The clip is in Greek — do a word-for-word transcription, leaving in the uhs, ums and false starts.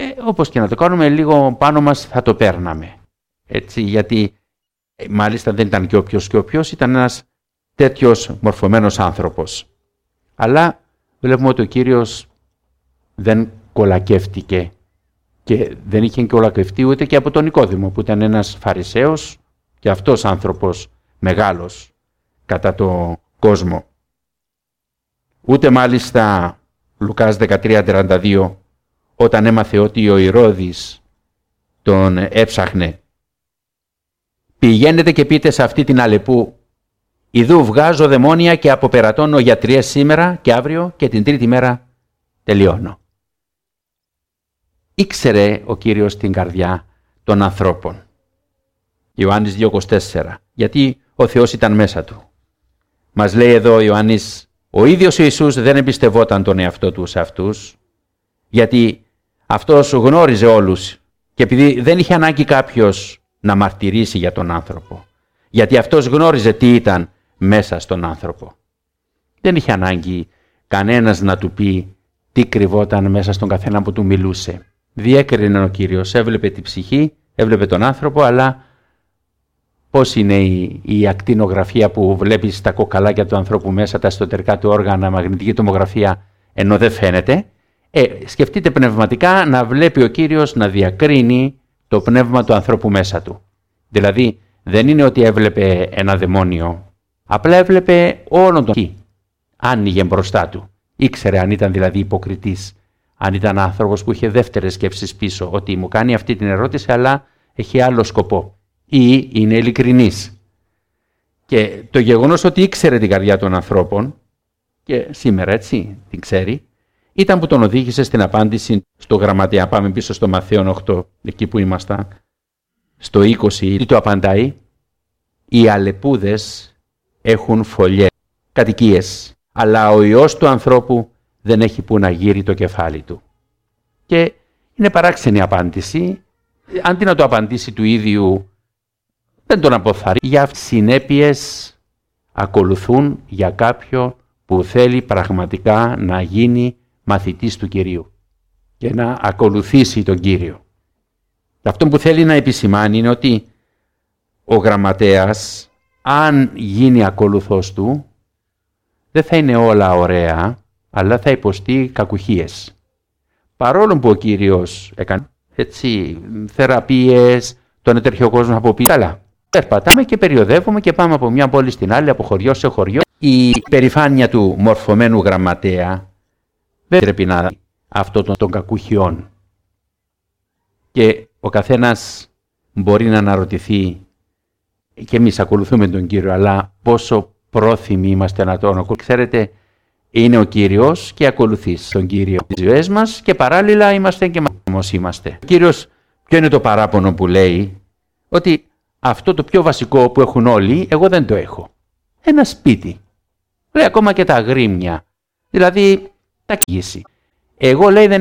ε, όπως και να το κάνουμε, λίγο πάνω μας θα το παίρναμε. Έτσι, γιατί ε, μάλιστα δεν ήταν και όποιος και όποιος, ήταν ένας τέτοιος μορφωμένος άνθρωπος. Αλλά βλέπουμε ότι ο Κύριος δεν κολακεύτηκε και δεν είχε κολακευτεί ούτε και από τον Νικόδημο, που ήταν ένας Φαρισαίος και αυτός άνθρωπος μεγάλος κατά το κόσμο. Ούτε μάλιστα Λουκάς δεκατρία τριάντα δύο, όταν έμαθε ότι ο Ηρώδης τον έψαχνε, πηγαίνετε και πείτε σε αυτή την Αλεπού, ιδού βγάζω δαιμόνια και αποπερατώνω γιατριές σήμερα και αύριο και την τρίτη μέρα τελειώνω. Ήξερε ο Κύριος την καρδιά των ανθρώπων. Ιωάννης δύο είκοσι τέσσερα, γιατί ο Θεός ήταν μέσα του. Μας λέει εδώ ο Ιωάννης, ο ίδιος ο Ιησούς δεν εμπιστευόταν τον εαυτό του σε αυτούς, γιατί αυτός γνώριζε όλους και επειδή δεν είχε ανάγκη κάποιος να μαρτυρήσει για τον άνθρωπο, γιατί αυτός γνώριζε τι ήταν μέσα στον άνθρωπο. Δεν είχε ανάγκη κανένας να του πει τι κρυβόταν μέσα στον καθένα που του μιλούσε. Διέκρινε ο Κύριος, έβλεπε την ψυχή, έβλεπε τον άνθρωπο, αλλά πώς είναι η, η ακτινογραφία που βλέπεις τα κοκαλάκια του ανθρώπου μέσα, τα εσωτερικά του όργανα, μαγνητική τομογραφία, ενώ δεν φαίνεται. Ε, σκεφτείτε πνευματικά να βλέπει ο Κύριος να διακρίνει το πνεύμα του ανθρώπου μέσα του. Δηλαδή δεν είναι ότι έβλεπε ένα δαιμόνιο, απλά έβλεπε όλον τον χ. Άνοιγε μπροστά του. Ήξερε αν ήταν δηλαδή υποκριτής, αν ήταν άνθρωπος που είχε δεύτερες σκέψεις πίσω, ότι μου κάνει αυτή την ερώτηση αλλά έχει άλλο σκοπό ή είναι ειλικρινής. Και το γεγονός ότι ήξερε την καρδιά των ανθρώπων, και σήμερα έτσι την ξέρει, ήταν που τον οδήγησε στην απάντηση στο γραμματέα. Πάμε πίσω στο Μαθαίον οκτώ, εκεί που ήμασταν, στο είκοσι, τι το απαντάει? Οι αλεπούδες έχουν φωλιές, κατοικίες, αλλά ο Υιός του ανθρώπου δεν έχει που να γύρει το κεφάλι του. Και είναι παράξενη απάντηση. Αντί να το απαντήσει του ίδιου, δεν τον αποθαρρύνει. Για συνέπειες ακολουθούν για κάποιον που θέλει πραγματικά να γίνει μαθητής του Κυρίου και να ακολουθήσει τον Κύριο. Αυτό που θέλει να επισημάνει είναι ότι ο γραμματέας, αν γίνει ακολουθός του, δεν θα είναι όλα ωραία, αλλά θα υποστεί κακουχίες. Παρόλο που ο Κύριος έκανε έτσι, θεραπείες, τον έτρεχε ο κόσμος από πίσω, αλλά περπατάμε και περιοδεύουμε και πάμε από μια πόλη στην άλλη, από χωριό σε χωριό. Η περηφάνεια του μορφωμένου γραμματέα δεν πρέπει να δει αυτό των, των κακουχιών. Και ο καθένας μπορεί να αναρωτηθεί, και εμείς ακολουθούμε τον Κύριο, αλλά πόσο πρόθυμοι είμαστε να τον ακολουθούμε. Ξέρετε, είναι ο Κύριος και ακολουθείς τον Κύριο στις ζωές μας και παράλληλα είμαστε και μας είμαστε. Ο Κύριος, ποιο είναι το παράπονο που λέει? Ότι αυτό το πιο βασικό που έχουν όλοι, εγώ δεν το έχω. Ένα σπίτι. Λέει ακόμα και τα αγρίμια. Δηλαδή, τα κοίηση. Εγώ λέει δεν